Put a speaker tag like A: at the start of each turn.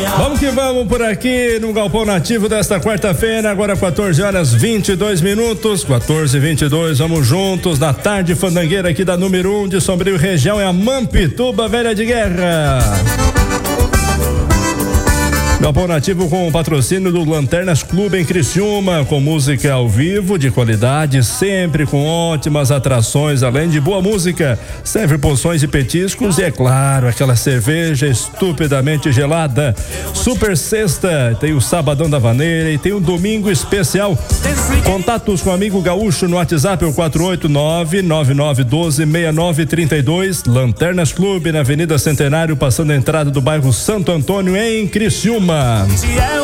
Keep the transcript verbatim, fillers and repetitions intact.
A: Vamos que vamos por aqui no Galpão Nativo desta quarta-feira, agora quatorze horas vinte e dois minutos, quatorze e vinte e dois, vamos juntos na tarde fandangueira aqui da número um de Sombrio região, é a Mampituba Velha de Guerra. Galpão Nativo com o patrocínio do Lanternas Clube em Criciúma, com música ao vivo de qualidade, sempre com ótimas atrações, além de boa música, serve porções e petiscos e, é claro, aquela cerveja estupidamente gelada. Super Sexta, tem o Sabadão da Vaneira e tem o Domingo Especial. Contatos com o amigo gaúcho no WhatsApp, o quatro oito nove, nove nove um dois, seis nove três dois. Lanternas Clube na Avenida Centenário, passando a entrada do bairro Santo Antônio em Criciúma.